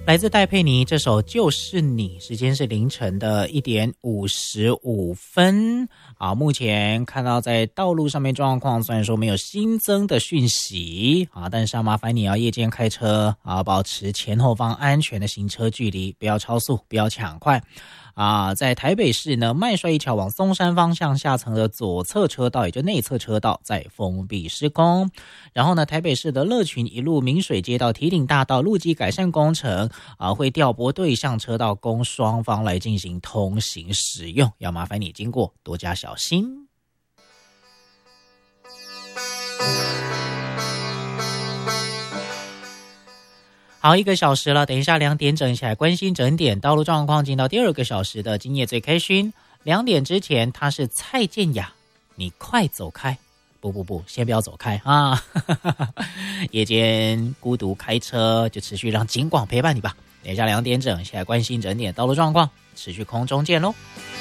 来自戴佩妮这首就是你，时间是凌晨的1点55分。目前看到在道路上面状况，虽然说没有新增的讯息但是要麻烦你要夜间开车保持前后方安全的行车距离，不要超速，不要抢快。在台北市呢，麦帅一桥往松山方向下层的左侧车道，也就内侧车道在封闭施工。然后呢，台北市的乐群一路明水街到堤顶大道路基改善工程会调拨对向车道供双方来进行通行使用，要麻烦你经过多加小心。好，1个小时了，等一下2点整起来关心整点道路状况，进到第2个小时的今夜最开心。2点之前，他是蔡健雅，你快走开！不，先不要走开夜间孤独开车，就持续让警广陪伴你吧。等一下2点整起来关心整点道路状况，持续空中见喽。